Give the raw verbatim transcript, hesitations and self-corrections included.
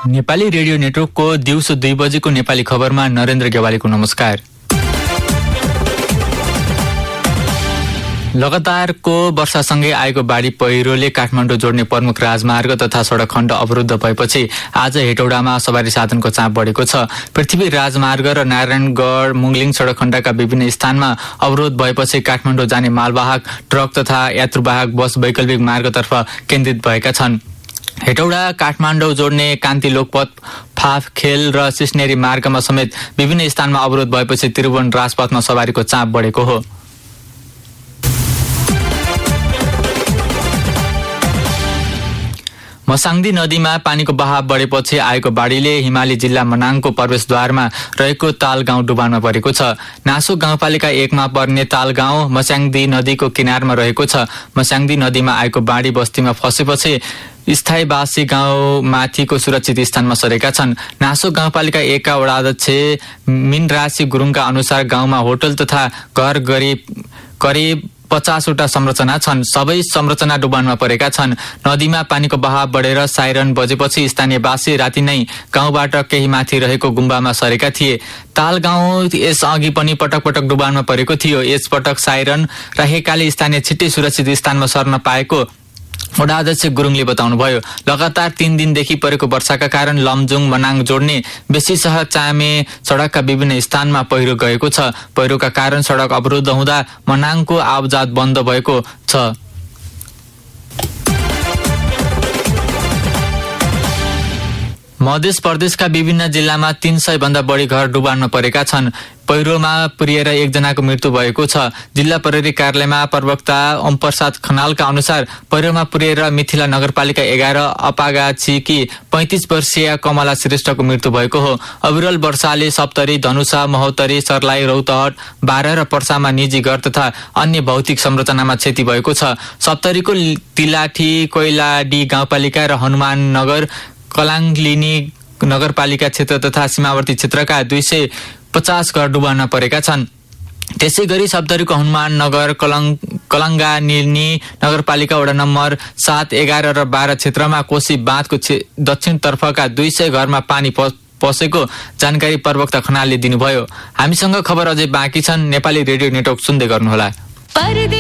Nepali radio नेटवर्कको दिउँसो दुई बजेको नेपाली खबरमा नरेन्द्र गेवालीको नमस्कार। लगातारको वर्षासँगै आएको बाढी पहिरोले काठमाडौँ जोड्ने प्रमुख राजमार्ग तथा सडक खण्ड अवरुद्ध भएपछि आज हेटौडामा सवारी साधनको चाप बढेको छ। पृथ्वी राजमार्ग र नारायणगढ मुङलिङ सडक खण्डका विभिन्न स्थानमा अवरोध भएपछि काठमाडौँ जाने मालवाहक ट्रक तथा यात्रुवाहक बस वैकल्पिक मार्गतर्फ केन्द्रित भएका छन्। हेटौडा काठमाडौँ जोड्ने कान्ति लोकपथ फाफ खेल र सिस्नेरी मार्गमा समेत विभिन्न स्थानमा अवरोध भएपछि त्रिभुवन राजपथमा सवारीको चाप बढेको हो। मसाङदी नदीमा पानीको बहाव बढेपछि आएको बाढीले हिमाली जिल्ला मनाङको प्रवेशद्वारमा रहेको ताल गाउँ डुबानमा परेको छ। नासो गाउँपालिका एकमा पर्ने ताल गाउँ मस्याङदी नदीको किनारमा रहेको छ। मस्याङदी नदीमा आएको बाढी बस्तीमा फसेपछि स्थायीवासी गाउँ माथिको सुरक्षित स्थानमा सरेका छन्। नासो गाउँपालिका एकका वडाध्यक्ष मिनराशि गुरुङका अनुसार गाउँमा होटल तथा घर गरीब करिब पचासवटा संरचना छन्। सबै संरचना डुबानमा परेका छन्। नदीमा पानीको बहाव बढेर साइरन बजेपछि स्थानीयवासी राति नै गाउँबाट केही माथि रहेको गुम्बामा सरेका थिए। ताल गाउँ यस अघि पनि पटक पटक डुबानमा परेको थियो। यस पटक साइरन रहेकाले स्थानीय छिट्टै सुरक्षित स्थानमा सर्न पाएको वडाध्यक्ष गुरुङले बताउनुभयो। लगातार तीन दिनदेखि परेको वर्षाका कारण लमजुङ मनाङ जोड्ने बेसी सहर चामे सडकका विभिन्न स्थानमा पहिरो गएको छ। पहिरोका कारण सडक अवरुद्ध हुँदा मनाङको आवाजात बन्द भएको छ। मध्य प्रदेशका विभिन्न जिल्लामा तीन सय भन्दा बढी घर डुबानमा परेका छन्। पहिरोमा पुरिएर एकजनाको मृत्यु भएको छ। जिल्ला प्रहरी कार्यालयमा प्रवक्ता ओमप्रसाद खनालका अनुसार पहिरोमा पुरिएर मिथिला नगरपालिका एघार अपागाछीकी पैंतिस वर्षीय कमला श्रेष्ठको मृत्यु भएको हो। अविरल वर्षाले सप्तरी धनुषा महोत्तरी सर्लाही रौतहट बाह्र र पर्सामा निजी घर तथा अन्य भौतिक संरचनामा क्षति भएको छ। सप्तरीको तिलाठी कोइलाडी गाउँपालिका र हनुमान नगर कलाङलिनी नगरपालिका क्षेत्र तथा सीमावर्ती क्षेत्रका दुई सय पचास घर डुबानमा परेका छन्। त्यसै गरी सप्तरीको हनुमान नगर कलङ कलङ्गानिर्नी नगरपालिका वडा नम्बर सात एघार र बाह्र क्षेत्रमा कोशी बाँधको दक्षिणतर्फका दुई सय घरमा पानी पसेको जानकारी प्रवक्ता खनालले दिनुभयो। हामीसँग खबर अझै बाँकी छन्। नेपाली रेडियो नेटवर्क सुन्दै गर्नुहोला।